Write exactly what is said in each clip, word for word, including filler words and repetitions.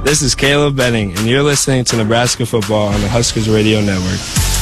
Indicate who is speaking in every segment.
Speaker 1: This is Caleb Benning, and you're listening to Nebraska Football on the Huskers Radio Network.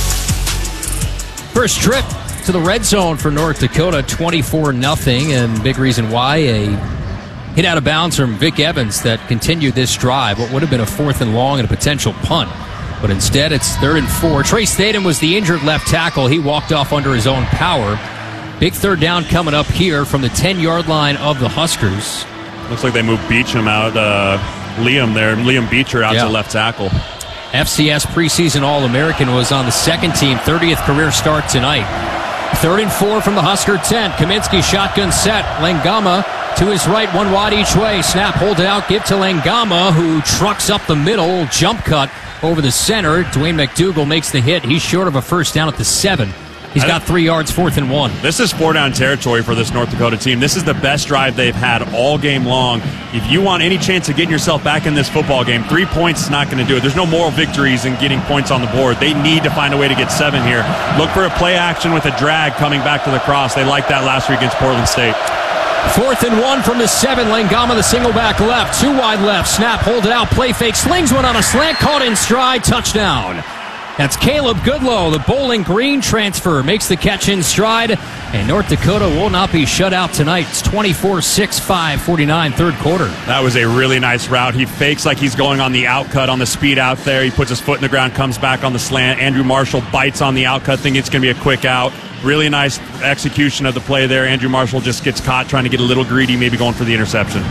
Speaker 2: First trip to the red zone for North Dakota, twenty-four nothing, and big reason why, a hit out of bounds from Vic Evans that continued this drive. What would have been a fourth and long and a potential punt. But instead, it's third and four. Trey Statham was the injured left tackle. He walked off under his own power. Big third down coming up here from the ten-yard line of the Huskers.
Speaker 3: Looks like they moved Beecham out, uh, Liam there, Liam Beecher out
Speaker 2: yeah.
Speaker 3: to left tackle.
Speaker 2: F C S preseason All-American was on the second team, thirtieth career start tonight. Third and four from the Husker ten. Kaminsky shotgun set. Langama to his right, one wide each way. Snap, hold it out, give to Langama, who trucks up the middle, jump cut over the center. Dwayne McDougal makes the hit. He's short of a first down at the seven. He's got three yards, fourth and one.
Speaker 3: This is four-down territory for this North Dakota team. This is the best drive they've had all game long. If you want any chance of getting yourself back in this football game, three points is not going to do it. There's no moral victories in getting points on the board. They need to find a way to get seven here. Look for a play action with a drag coming back to the cross. They liked that last week against Portland State.
Speaker 2: Fourth and one from the seven. Langama, the single back left. Two wide left. Snap, hold it out. Play fake. Slings one on a slant. Caught in stride. Touchdown. That's Caleb Goodlow, the Bowling Green transfer, makes the catch in stride, and North Dakota will not be shut out tonight. It's twenty-four six, five forty-nine, third quarter.
Speaker 3: That was a really nice route. He fakes like he's going on the outcut on the speed out there. He puts his foot in the ground, comes back on the slant. Andrew Marshall bites on the outcut, thinking it's going to be a quick out. Really nice execution of the play there. Andrew Marshall just gets caught trying to get a little greedy, maybe going for the interception.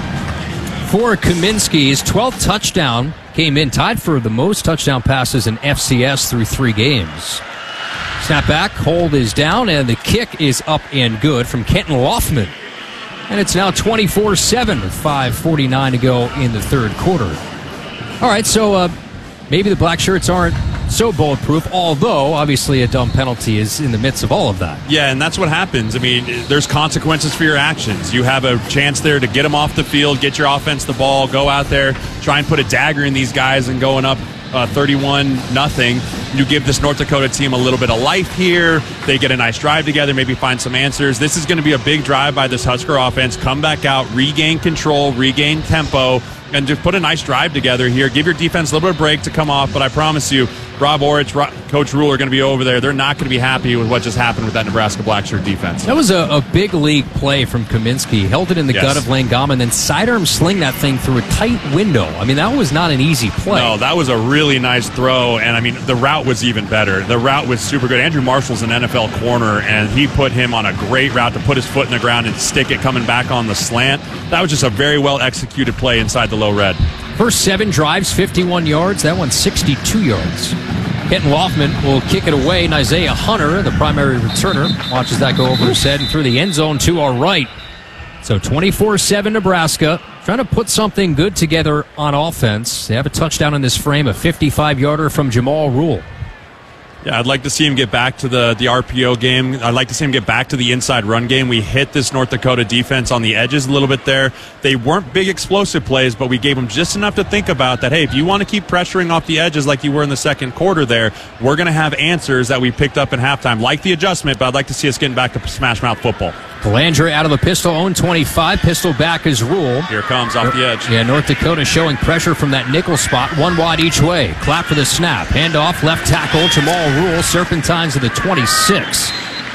Speaker 2: For Kaminsky's twelfth touchdown came in, tied for the most touchdown passes in F C S through three games. Snap back, hold is down, and the kick is up and good from Kenton Loffman. And it's now twenty-four seven with five forty-nine to go in the third quarter. All right, so uh, maybe the black shirts aren't so bulletproof, although obviously a dumb penalty is in the midst of all of that.
Speaker 3: Yeah, and that's what happens. I mean, there's consequences for your actions. You have a chance there to get them off the field, get your offense the ball, go out there, try and put a dagger in these guys and going up uh, thirty-one nothing. You give this North Dakota team a little bit of life here. They get a nice drive together, maybe find some answers. This is going to be a big drive by this Husker offense. Come back out, regain control, regain tempo, and just put a nice drive together here. Give your defense a little bit of break to come off, but I promise you, Rob Orich, Coach Rule are going to be over there. They're not going to be happy with what just happened with that Nebraska Blackshirt defense.
Speaker 2: That was a, a big league play from Kaminsky. Held it in the
Speaker 3: yes.
Speaker 2: gut of Langama and then sidearm sling that thing through a tight window. I mean, that was not an easy play.
Speaker 3: No, that was a really nice throw, and I mean, the route was even better. The route was super good. Andrew Marshall's an N F L corner, and he put him on a great route to put his foot in the ground and stick it coming back on the slant. That was just a very well-executed play inside the low red.
Speaker 2: First seven drives, fifty-one yards. That one, sixty-two yards. Kenton Loffman will kick it away, and Isaiah Hunter, the primary returner, watches that go over his head and through the end zone to our right. So twenty-four seven Nebraska, trying to put something good together on offense. They have a touchdown in this frame, a fifty-five-yarder from Jamal Rule.
Speaker 3: Yeah, I'd like to see him get back to the, the R P O game. I'd like to see him get back to the inside run game. We hit this North Dakota defense on the edges a little bit there. They weren't big explosive plays, but we gave them just enough to think about that, hey, if you want to keep pressuring off the edges like you were in the second quarter there, we're going to have answers that we picked up in halftime. Like the adjustment, but I'd like to see us getting back to smash mouth football.
Speaker 2: Calandra out of the pistol, own twenty-five. Pistol back is Rule.
Speaker 3: Here comes off the edge.
Speaker 2: Yeah, North Dakota showing pressure from that nickel spot. One wide each way. Clap for the snap. Handoff, left tackle. Jamal Rule serpentines to the twenty-six.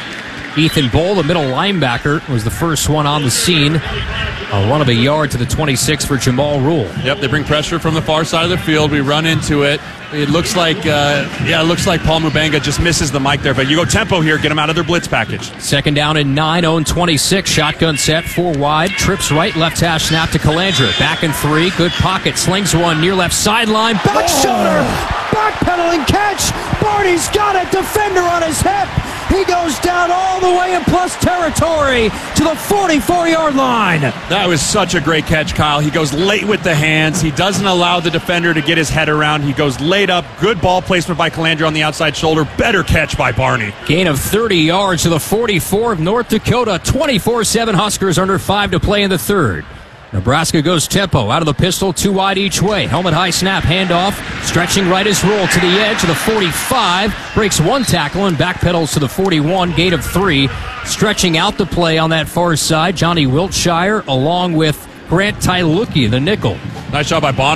Speaker 2: Ethan Bowl, the middle linebacker, was the first one on the scene. A run of a yard to the twenty-six for Jamal Rule.
Speaker 3: Yep, they bring pressure from the far side of the field. We run into it. It looks like, uh, yeah, it looks like Paul Mubenga just misses the mic there. But you go tempo here, get them out of their blitz package.
Speaker 2: Second down and nine, own twenty-six. Shotgun set, four wide. Trips right, left hash snap to Calandra. Back and three, good pocket. Slings one near left sideline. Back shoulder, backpedaling catch. Barney's got it. Defender on his hip. He goes down all the way in plus territory to the forty-four-yard line.
Speaker 3: That was such a great catch, Kyle. He goes late with the hands. He doesn't allow the defender to get his head around. He goes late up. Good ball placement by Calandra on the outside shoulder. Better catch by Barney.
Speaker 2: Gain of thirty yards to the forty-four of North Dakota. twenty-four seven Huskers under five to play in the third. Nebraska goes tempo, out of the pistol, two wide each way. Helmet high snap, handoff, stretching right as Rule to the edge to the forty-five, breaks one tackle and backpedals to the forty-one, gain of three. Stretching out the play on that far side, Johnny Wiltshire along with Grant Tyluki, the nickel.
Speaker 3: Nice job by Bonner.